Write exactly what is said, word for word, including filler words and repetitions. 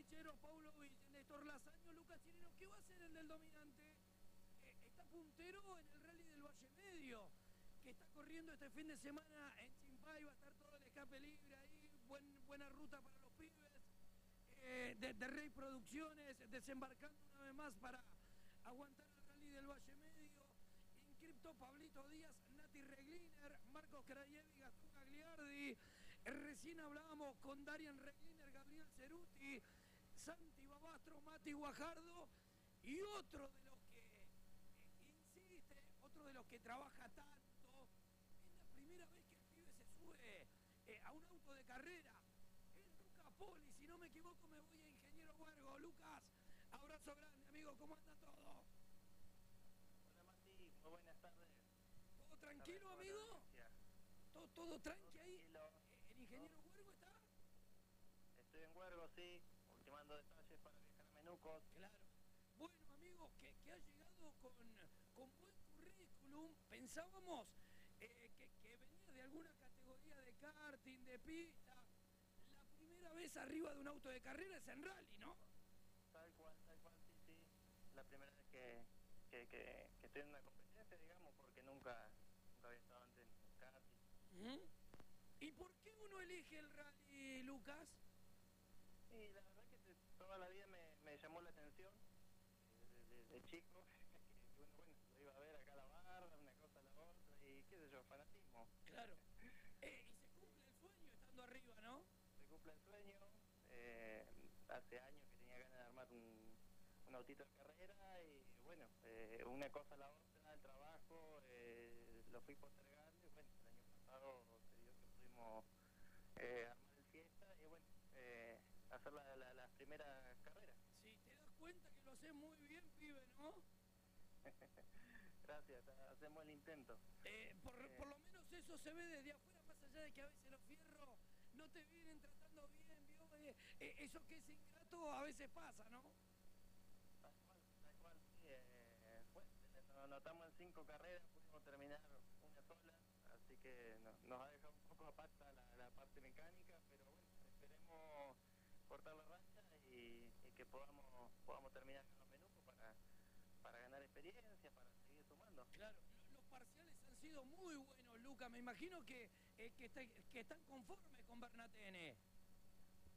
Pichero, Paulovich, Néstor Lazaño, Lucas Chirino. ¿Qué va a hacer el del dominante? Eh, está puntero en el Rally del Valle Medio, que está corriendo este fin de semana en Chimpay. Va a estar todo el escape libre ahí, buen, buena ruta para los pibes. Eh, de, de Rey Producciones, desembarcando una vez más para aguantar el Rally del Valle Medio. Inscripto Pablito Díaz, Nati Regliner, Marcos Krayevi, Gastón Gagliardi. Recién hablábamos con Darian Regliner, Gabriel Ceruti, Santi Babastro, Mati Guajardo, y otro de los que eh, insiste, otro de los que trabaja tanto. Es la primera vez que el pibe se sube eh, a un auto de carrera. Es Lucas Poli, si no me equivoco me voy a Ingeniero Huergo. Lucas, abrazo grande, amigo, ¿cómo anda todo? Hola Mati, muy buenas tardes. ¿Todo tranquilo, amigo? ¿Todo, todo tranqui ahí? Tranquilo. ¿El Ingeniero Huergo está? Estoy en Huergo, sí, ultimando detalles para viajar a Menucos. Claro. Bueno, amigo, que, que ha llegado con, con buen currículum. Pensábamos eh, que, que venía de alguna categoría de karting, de pista. La primera vez arriba de un auto de carrera es en rally, ¿no? Tal cual, tal cual, sí, sí. La primera vez que, que, que, que estoy en una competencia, digamos, porque nunca, nunca había estado antes en karting. ¿Mm? ¿Y por qué uno elige el rally, Lucas? Y la verdad que te- toda la vida me, me llamó la atención, eh, de, de- de chico, que uno, bueno, lo iba a ver acá a la barra, una cosa a la otra, y qué sé yo, fanatismo. Claro. Eh, y se cumple el sueño estando arriba, ¿no? Se cumple el sueño, eh, hace años que tenía ganas de armar un, un autito de carrera, y bueno, eh, una cosa a la otra, el trabajo, eh, lo fui postergando, y bueno, el año pasado se dio que pudimos eh, armar el fiesta, y bueno, eh, hacer la, la, las primeras carreras. Sí, te das cuenta que lo haces muy bien, pibe, ¿no? Gracias, hacemos el intento. Eh, por, Eh, por lo menos eso se ve desde afuera, más allá de que a veces los fierros no te vienen tratando bien, ¿vio? Eh, eh, eso que es ingrato a veces pasa, ¿no? Tal cual, tal cual, sí. Eh, bueno, nos anotamos en cinco carreras, pudimos terminar una sola, así que no- nos ha dejado un poco aparte la, la parte mecánica, pero bueno, esperemos cortar la racha y, y que podamos podamos terminar con los menús para, para ganar experiencia, para seguir sumando. Claro, lo- los parciales han sido muy buenos, Luca. Me imagino que, eh, que, está- que están conformes con Bernatene.